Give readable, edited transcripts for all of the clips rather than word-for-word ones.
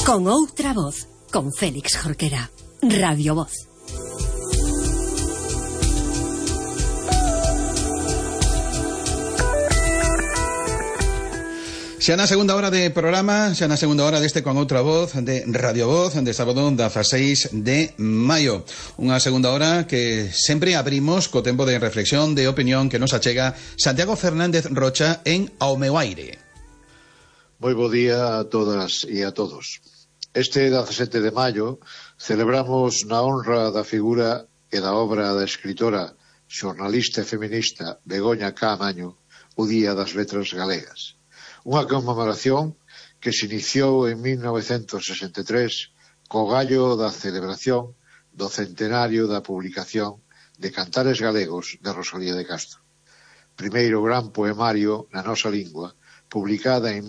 Con outra voz, con Félix Jorquera. Radio Voz. Xa na segunda hora de programa, xa na segunda hora deste Con outra voz de Radio Voz, de sábado 16 de maio. Unha segunda hora que sempre abrimos co tempo de reflexión, de opinión que nos achega Santiago Fernández Rocha en Ao meu aire. Moi bo día a todas e a todos. Este 17 de maio celebramos na honra da figura e da obra da escritora, xornalista e feminista Begoña Caamaño o Día das Letras Galegas. Unha conmemoración que se iniciou en 1963 co gallo da celebración do centenario da publicación de Cantares Galegos de Rosalía de Castro, primeiro gran poemario na nosa lingua, publicada en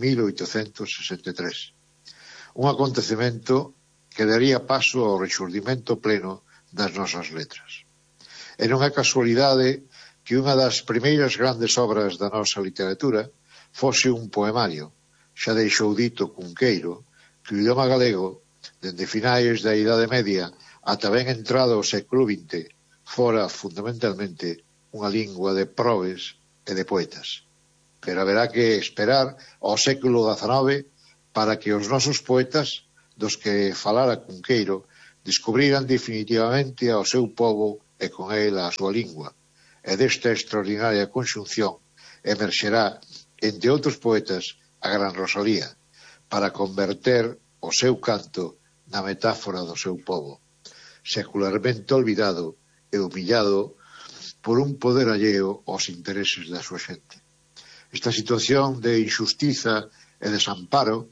1863. Un acontecemento que daría paso ao rexurdimento pleno das nosas letras. E non é casualidade que unha das primeiras grandes obras da nosa literatura fose un poemario. Xa deixou dito Cunqueiro que o idioma galego, dende finais da Idade Media ata ben entrado ao século XX, fora fundamentalmente unha lingua de probes e de poetas. Pero haberá que esperar ao século XIX para que os nosos poetas, dos que falara Cunqueiro, descubriran definitivamente ao seu pobo e con ele a súa lingua. E desta extraordinaria conxunción emerxerá, entre outros poetas, a gran Rosalía, para converter o seu canto na metáfora do seu pobo, secularmente olvidado e humillado por un poder alleo aos intereses da súa xente. Esta situación de injustiza e desamparo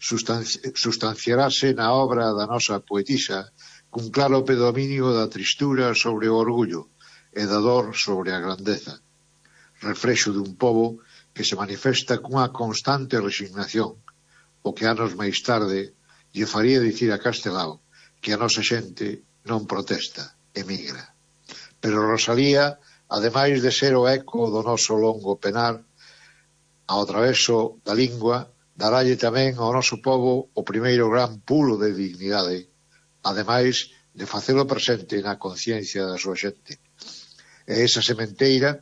sustanciarase na obra da nosa poetisa cun claro predominio da tristura sobre o orgullo e da dor sobre a grandeza, reflexo dun pobo que se manifesta cunha constante resignación, o que anos máis tarde lle faría dicir a Castelao que a nosa xente non protesta, emigra. Pero Rosalía, ademais de ser o eco do noso longo penar, ao traveso da lingua, darálle tamén ao noso pobo o primeiro gran pulo de dignidade, ademais de facelo presente na conciencia da súa xente. E esa sementeira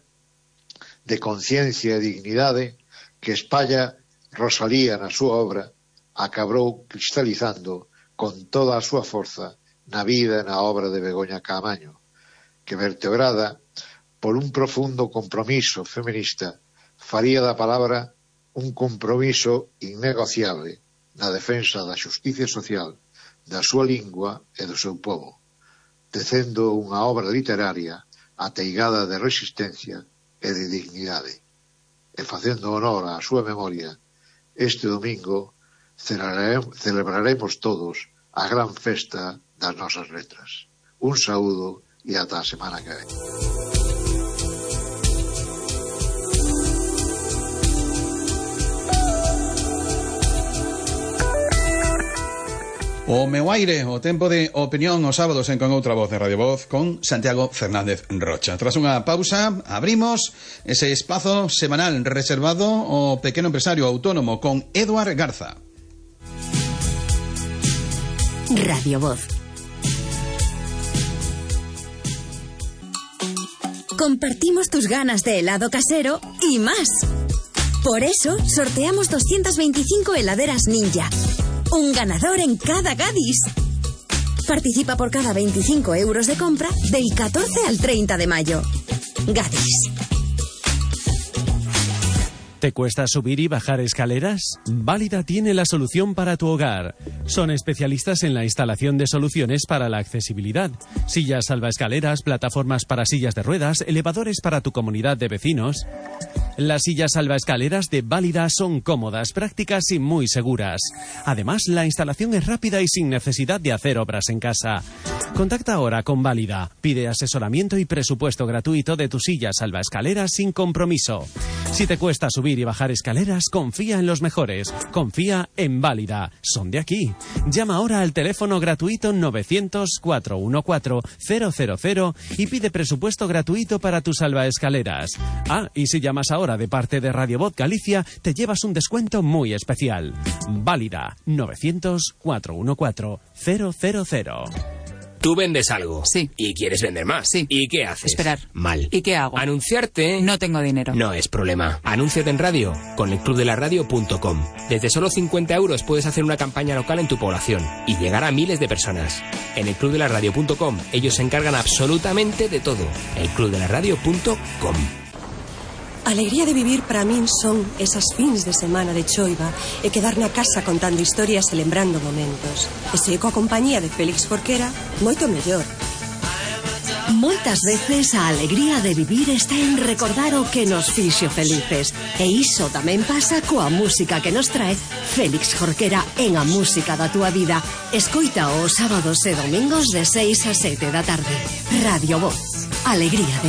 de conciencia e dignidade que espalla Rosalía na súa obra acabou cristalizando con toda a súa forza na vida e na obra de Begoña Caamaño, que vertebrada por un profundo compromiso feminista faría da palabra un compromiso innegociable na defensa da xusticia social, da súa lingua e do seu pobo, tecendo unha obra literaria ateigada de resistencia e de dignidade. E facendo honor á súa memoria, este domingo celebraremos todos a gran festa das nosas letras. Un saúdo e ata a semana que ven. O meu aire, o tempo de opinión os sábados en Con outra voz de Radio Voz con Santiago Fernández Rocha. Tras unha pausa, abrimos ese espazo semanal reservado ao pequeno empresario autónomo con Eduard Garza. Radio Voz. Compartimos tus ganas de helado casero y más. Por eso sorteamos 225 heladeras Ninja. Un ganador en cada Gadis. Participa por cada 25 euros de compra del 14 al 30 de mayo. Gadis. ¿Te cuesta subir y bajar escaleras? Válida tiene la solución para tu hogar. Son especialistas en la instalación de soluciones para la accesibilidad. Sillas salvaescaleras, plataformas para sillas de ruedas, elevadores para tu comunidad de vecinos. Las sillas salvaescaleras de Válida son cómodas, prácticas y muy seguras. Además, la instalación es rápida y sin necesidad de hacer obras en casa. Contacta ahora con Válida. Pide asesoramiento y presupuesto gratuito de tu silla salvaescaleras sin compromiso. Si te cuesta subir y bajar escaleras, confía en los mejores. Confía en Válida. Son de aquí. Llama ahora al teléfono gratuito 900-414-000 y pide presupuesto gratuito para tus salvaescaleras. Ah, y si llamas ahora ahora de parte de Radio Voz Galicia, te llevas un descuento muy especial. Válida 900-414-000. Tú vendes algo. Sí. Y quieres vender más. Sí. ¿Y qué haces? Esperar. Mal. ¿Y qué hago? Anunciarte. No tengo dinero. No es problema. Anúnciate en radio con elclubdelaradio.com. Desde solo 50 euros puedes hacer una campaña local en tu población y llegar a miles de personas. En elclubdelaradio.com ellos se encargan absolutamente de todo. elclubdelaradio.com. A alegría de vivir para min son esas fins de semana de choiva e quedar na casa contando historias e lembrando momentos. E se coa compañía de Félix Jorquera, moito mellor. Moitas veces a alegría de vivir está en recordar o que nos fixo felices. E iso tamén pasa coa música que nos trae Félix Jorquera en A Música da Túa Vida. Escoita os sábados e domingos de 6 a 7 da tarde. Radio Voz. Alegría de